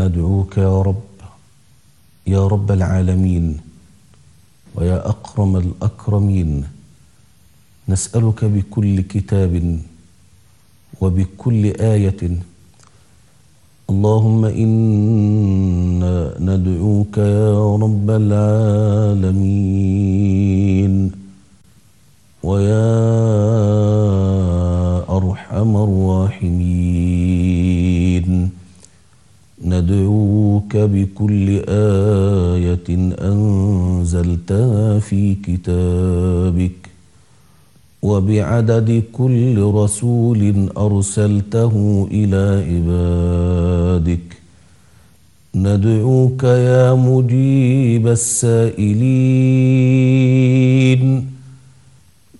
ندعوك يا رب العالمين ويا أكرم الأكرمين، نسألك بكل كتاب وبكل آية، اللهم إنا ندعوك يا رب العالمين ويا أرحم الراحمين، ندعوك بكل آية أنزلتها في كتابك وبعدد كل رسول أرسلته إلى عبادك، ندعوك يا مجيب السائلين